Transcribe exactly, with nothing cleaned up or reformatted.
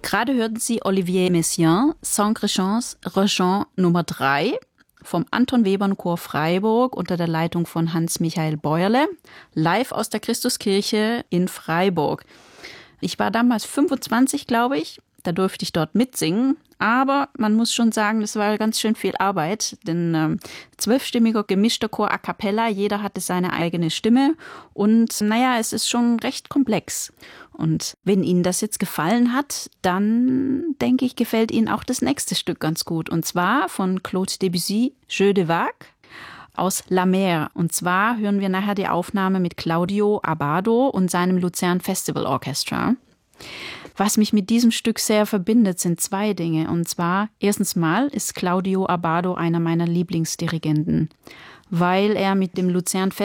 Gerade hörten Sie Olivier Messiaen, Saint-Gréchons Regent Nummer drei vom Anton Webern Chor Freiburg unter der Leitung von Hans-Michael Bäuerle, live aus der Christuskirche in Freiburg. Ich war damals fünfundzwanzig, glaube ich. Da durfte ich dort mitsingen. Aber man muss schon sagen, das war ganz schön viel Arbeit, denn ähm, zwölfstimmiger gemischter Chor a cappella, jeder hatte seine eigene Stimme und naja, es ist schon recht komplex. Und wenn Ihnen das jetzt gefallen hat, dann denke ich, gefällt Ihnen auch das nächste Stück ganz gut. Und zwar von Claude Debussy, Jeux de Vagues aus La Mer. Und zwar hören wir nachher die Aufnahme mit Claudio Abbado und seinem Luzern Festival Orchestra. Was mich mit diesem Stück sehr verbindet, sind zwei Dinge. Und zwar, erstens mal ist Claudio Abbado einer meiner Lieblingsdirigenten, weil er mit dem Luzern